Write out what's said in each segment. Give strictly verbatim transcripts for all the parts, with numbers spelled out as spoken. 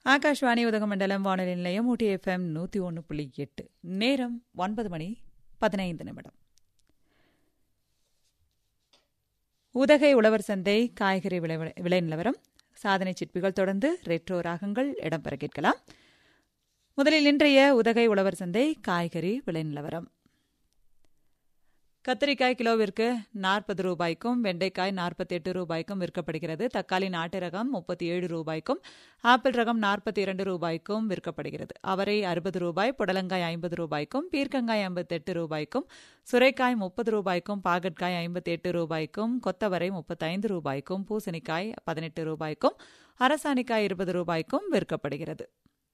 ஆகாஷ்வாணி உதகமண்டலம் வானொலி நிலையம் ஊட்டி எஃப்எம் நூற்றி ஒன்று புள்ளி எட்டு. நேரம் ஒன்பது மணி பதினைந்து நிமிடம். உதகை உழவர் சந்தை காய்கறி விலை விலை நிலவரம், சாதனை சிற்பிகள் தொடர்ந்து ரெட்ரோ ராகங்கள் இடம்பெற கேட்கலாம். முதலில் இன்றைய உதகை உழவர் சந்தை காய்கறி விலை நிலவரம். கத்திரிக்காய் கிலோவிற்கு நாற்பது ரூபாய்க்கும், வெண்டைக்காய் நாற்பத்தி எட்டு ரூபாய்க்கும் விற்கப்படுகிறது. தக்காளி நாட்டு ரகம் முப்பத்தி ஏழு ரூபாய்க்கும், ஆப்பிள் ரகம் நாற்பத்தி இரண்டு ரூபாய்க்கும் விற்கப்படுகிறது. அவரை அறுபது ரூபாய், புடலங்காய் ஐம்பது ரூபாய்க்கும், பீர்க்கங்காய் ஐம்பத்தி எட்டு ரூபாய்க்கும், சுரைக்காய் முப்பது ரூபாய்க்கும், பாகற்காய் ஐம்பத்தி எட்டு ரூபாய்க்கும், கொத்தவரை முப்பத்தைந்து ரூபாய்க்கும், பூசணிக்காய் பதினெட்டு ரூபாய்க்கும், அரசாணிக்காய் இருபது ரூபாய்க்கும் விற்கப்படுகிறது.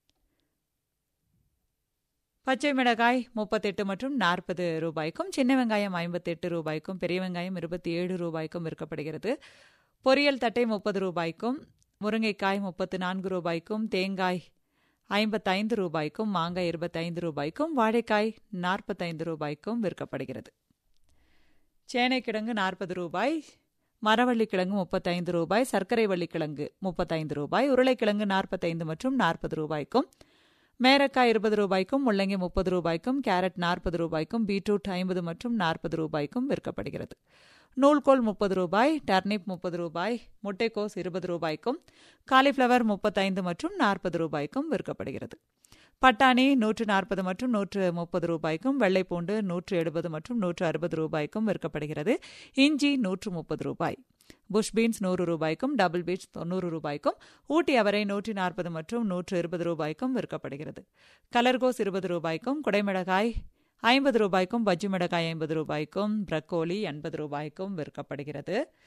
பச்சை மிளகாய் முப்பத்தெட்டு மற்றும் நாற்பது ரூபாய்க்கும், சின்ன வெங்காயம் ஐம்பத்தி எட்டு ரூபாய்க்கும், பெரிய வெங்காயம் இருபத்தி ஏழு ரூபாய்க்கும் விற்கப்படுகிறது. பொரியல் தட்டை முப்பது ரூபாய்க்கும், முருங்கைக்காய் முப்பத்து நான்கு ரூபாய்க்கும், தேங்காய் ஐம்பத்தைந்து ரூபாய்க்கும், மாங்காய் இருபத்தைந்து ரூபாய்க்கும், வாழைக்காய் நாற்பத்தைந்து ரூபாய்க்கும் விற்கப்படுகிறது. சேனைக்கிழங்கு நாற்பது ரூபாய், மரவள்ளிக்கிழங்கு முப்பத்தைந்து ரூபாய், சர்க்கரை வள்ளிக்கிழங்கு முப்பத்தைந்து ரூபாய், உருளைக்கிழங்கு நாற்பத்தைந்து மற்றும் நாற்பது ரூபாய்க்கும், மேரக்காய் இருபது ரூபாய்க்கும், முள்ளங்கி முப்பது ரூபாய்க்கும், கேரட் நாற்பது ரூபாய்க்கும், பீட்ரூட் ஐம்பது மற்றும் நாற்பது ரூபாய்க்கும் விற்கப்படுகிறது. நூல்கோல் முப்பது ரூபாய், டர்னிப் முப்பது ரூபாய், முட்டைக்கோஸ் இருபது ரூபாய்க்கும், காலிஃப்ளவர் முப்பத்தைந்து மற்றும் நாற்பது ரூபாய்க்கும் விற்கப்படுகிறது. பட்டாணி நூற்று நாற்பது மற்றும் நூற்று முப்பது ரூபாய்க்கும், வெள்ளைப்பூண்டு நூற்று எழுபது மற்றும் நூற்று அறுபது ரூபாய்க்கும் விற்கப்படுகிறது. இஞ்சி நூற்று முப்பது ரூபாய், புஷ் பீன்ஸ் நூறு ரூபாய்க்கும், டபுள் பீன்ஸ் தொண்ணூறு ரூபாய்க்கும், ஊட்டி அவரை நூற்றி நாற்பது மற்றும் நூற்று இருபது ரூபாய்க்கும் விற்கப்படுகிறது. கலர்கோஸ் இருபது ரூபாய்க்கும், குடைமிளகாய் ஐம்பது ரூபாய்க்கும், பஜ்ஜி மிளகாய் ஐம்பது ரூபாய்க்கும், பிரக்கோலி எண்பது ரூபாய்க்கும் விற்கப்படுகிறது.